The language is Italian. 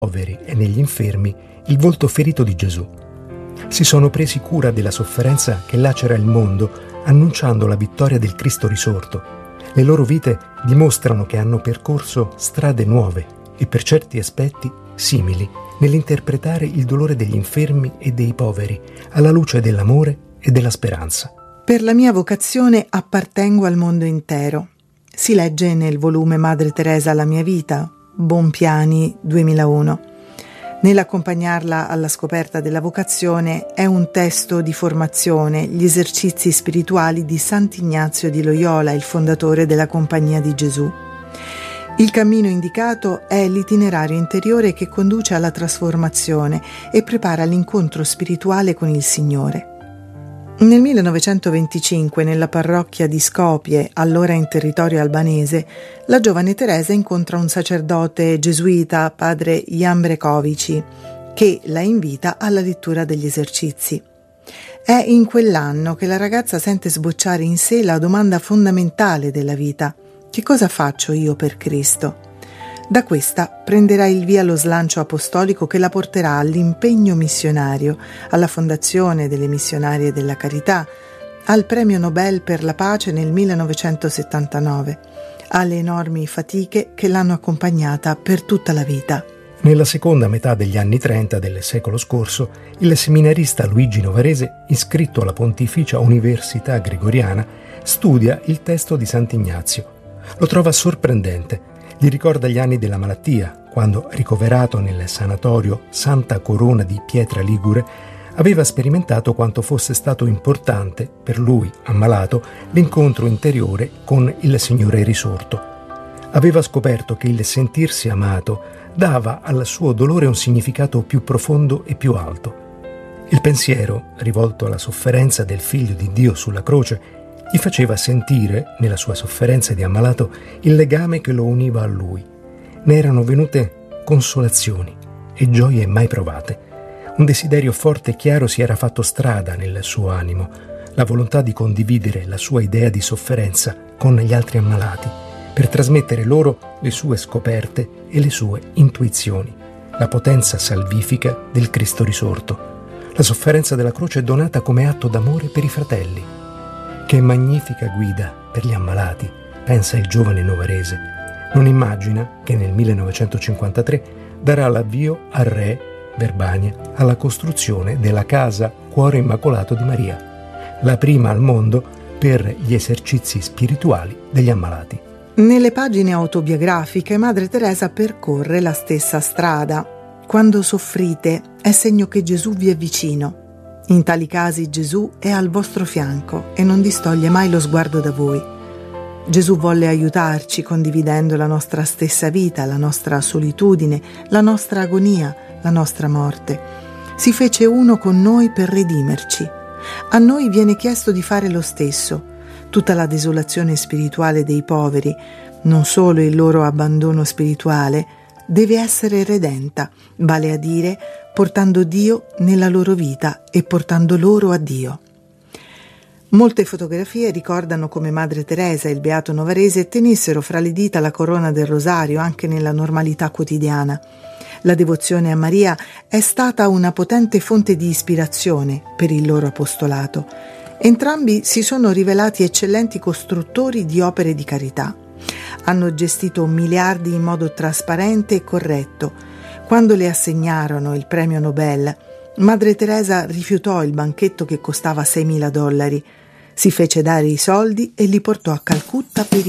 poveri e negli infermi il volto ferito di Gesù. Si sono presi cura della sofferenza che lacera il mondo, annunciando la vittoria del Cristo risorto. Le loro vite dimostrano che hanno percorso strade nuove e per certi aspetti simili nell'interpretare il dolore degli infermi e dei poveri alla luce dell'amore e della speranza. Per la mia vocazione appartengo al mondo intero. Si legge nel volume Madre Teresa la mia vita, Bompiani 2001. Nell'accompagnarla alla scoperta della vocazione è un testo di formazione, gli esercizi spirituali di Sant'Ignazio di Loyola, il fondatore della Compagnia di Gesù. Il cammino indicato è l'itinerario interiore che conduce alla trasformazione e prepara l'incontro spirituale con il Signore. Nel 1925, nella parrocchia di Skopje, allora in territorio albanese, la giovane Teresa incontra un sacerdote gesuita, padre Jan Brekovici, che la invita alla lettura degli esercizi. È in quell'anno che la ragazza sente sbocciare in sé la domanda fondamentale della vita: che cosa faccio io per Cristo? Da questa prenderà il via lo slancio apostolico che la porterà all'impegno missionario, alla fondazione delle missionarie della carità, al premio Nobel per la pace nel 1979, alle enormi fatiche che l'hanno accompagnata per tutta la vita. Nella seconda metà degli anni 30 del secolo scorso, il seminarista Luigi Novarese, iscritto alla Pontificia Università Gregoriana, studia il testo di Sant'Ignazio. Lo trova sorprendente. Gli ricorda gli anni della malattia, quando, ricoverato nel sanatorio Santa Corona di Pietra Ligure, aveva sperimentato quanto fosse stato importante, per lui, ammalato, l'incontro interiore con il Signore risorto. Aveva scoperto che il sentirsi amato dava al suo dolore un significato più profondo e più alto. Il pensiero, rivolto alla sofferenza del Figlio di Dio sulla croce, gli faceva sentire, nella sua sofferenza di ammalato, il legame che lo univa a lui. Ne erano venute consolazioni e gioie mai provate. Un desiderio forte e chiaro si era fatto strada nel suo animo, la volontà di condividere la sua idea di sofferenza con gli altri ammalati, per trasmettere loro le sue scoperte e le sue intuizioni, la potenza salvifica del Cristo risorto. La sofferenza della croce è donata come atto d'amore per i fratelli. Che magnifica guida per gli ammalati, pensa il giovane Novarese. Non immagina che nel 1953 darà l'avvio al re Verbania alla costruzione della Casa Cuore Immacolato di Maria, la prima al mondo per gli esercizi spirituali degli ammalati. Nelle pagine autobiografiche Madre Teresa percorre la stessa strada. Quando soffrite è segno che Gesù vi è vicino. In tali casi Gesù è al vostro fianco e non distoglie mai lo sguardo da voi. Gesù volle aiutarci condividendo la nostra stessa vita, la nostra solitudine, la nostra agonia, la nostra morte. Si fece uno con noi per redimerci. A noi viene chiesto di fare lo stesso. Tutta la desolazione spirituale dei poveri, non solo il loro abbandono spirituale, deve essere redenta, vale a dire portando Dio nella loro vita e portando loro a Dio. Molte fotografie ricordano come Madre Teresa e il Beato Novarese tenessero fra le dita la corona del rosario anche nella normalità quotidiana. La devozione a Maria è stata una potente fonte di ispirazione per il loro apostolato. Entrambi si sono rivelati eccellenti costruttori di opere di carità. Hanno gestito miliardi in modo trasparente e corretto. Quando le assegnarono il premio Nobel, Madre Teresa rifiutò il banchetto che costava $6.000. Si fece dare i soldi e li portò a Calcutta per